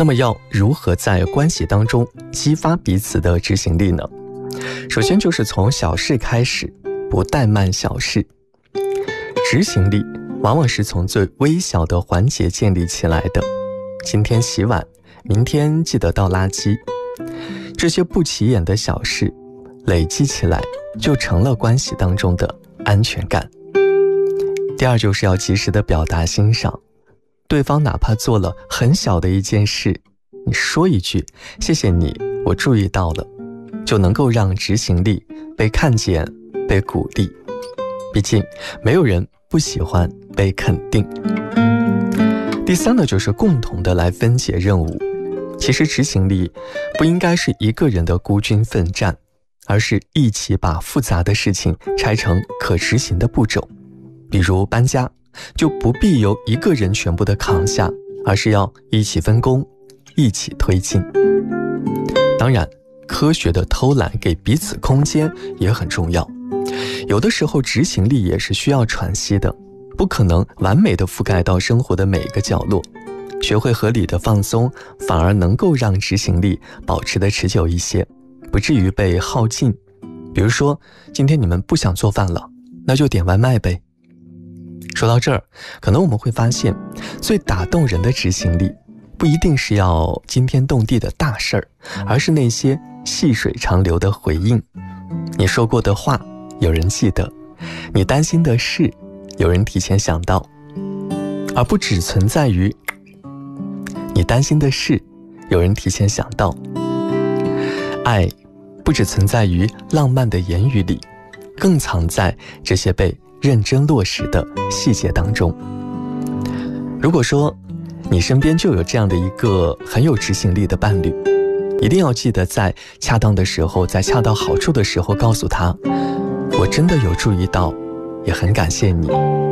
那么要如何在关系当中激发彼此的执行力呢？首先就是从小事开始，不怠慢小事。执行力往往是从最微小的环节建立起来的。今天洗碗，明天记得倒垃圾。这些不起眼的小事累积起来，就成了关系当中的安全感。第二就是要及时的表达欣赏，对方哪怕做了很小的一件事，你说一句谢谢你，我注意到了，就能够让执行力被看见，被鼓励。毕竟没有人不喜欢被肯定。第三呢，就是共同的来分解任务。其实执行力不应该是一个人的孤军奋战，而是一起把复杂的事情拆成可执行的步骤。比如搬家，就不必由一个人全部的扛下，而是要一起分工，一起推进。当然，科学的偷懒，给彼此空间也很重要。有的时候执行力也是需要喘息的，不可能完美的覆盖到生活的每一个角落。学会合理的放松，反而能够让执行力保持的持久一些，不至于被耗尽。比如说，今天你们不想做饭了，那就点外卖呗。说到这儿，可能我们会发现，最打动人的执行力，不一定是要惊天动地的大事儿，而是那些细水长流的回应。你说过的话，有人记得；你担心的事，有人提前想到，而不只存在于你担心的事，有人提前想到。爱不只存在于浪漫的言语里，更藏在这些被认真落实的细节当中。如果说你身边就有这样的一个很有执行力的伴侣，一定要记得在恰当的时候，在恰到好处的时候告诉他，我真的有注意到，也很感谢你。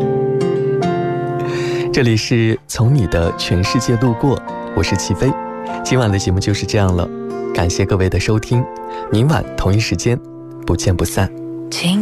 这里是从你的全世界路过，我是齐飞。今晚的节目就是这样了，感谢各位的收听，明晚同一时间不见不散。